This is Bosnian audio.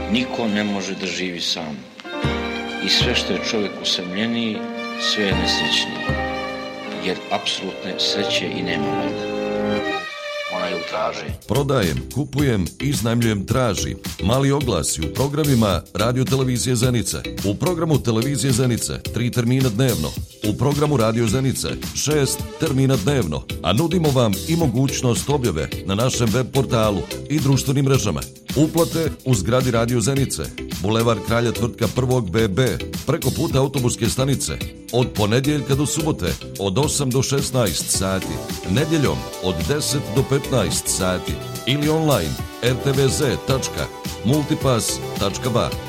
Niko ne može da živi sam. I sve što je čovjek usamljeniji, sve je nesrećniji. Jer apsolutne sreće i nema valjda. Ona je u traži. Prodajem, kupujem, iznajmljujem, traži. Mali oglasi u programima Radio Televizije Zenice. U programu Televizije Zenice 3 termina dnevno. U programu Radio Zenice 6 termina dnevno. A nudimo vam i mogućnost objave na našem web portalu i društvenim mrežama. Uplate u zgradi Radio Zenice, Bulevar Kralja Tvrtka 1. BB, preko puta autobuske stanice, od ponedjeljka do subote, od 8 do 16 sati, nedjeljom od 10 do 15 sati ili online rtvz.multipass.ba.